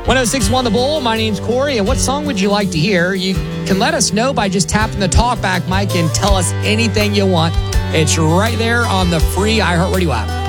1061 The Bull. My name's Corey. And what song would you like to hear? You can let us know by just tapping the talkback mic and tell us anything you want. It's right there on the free iHeartRadio app.